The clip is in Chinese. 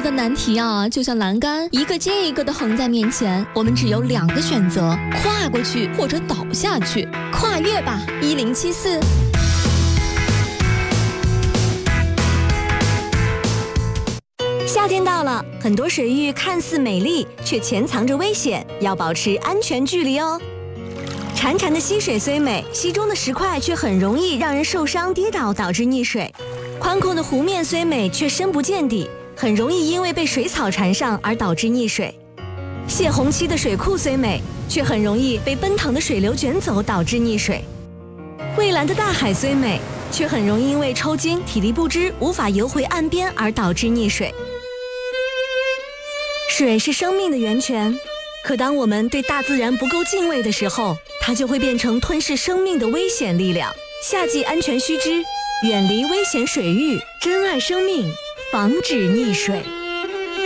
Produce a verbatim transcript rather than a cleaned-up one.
的难题啊，就像栏杆，一个接一个的横在面前，我们只有两个选择：跨过去或者倒下去。跨越吧，一零七四。 夏天到了，很多水域看似美丽，却潜藏着危险，要保持安全距离哦。潺潺的溪水虽美，溪中的石块却很容易让人受伤跌倒，导致溺水。宽阔的湖面虽美，却深不见底，很容易因为被水草缠上而导致溺水。泄洪期的水库虽美，却很容易被奔腾的水流卷走，导致溺水。蔚蓝的大海虽美，却很容易因为抽筋、体力不支，无法游回岸边而导致溺水。水是生命的源泉，可当我们对大自然不够敬畏的时候，它就会变成吞噬生命的危险力量。夏季安全须知，远离危险水域，珍爱生命，防止溺水。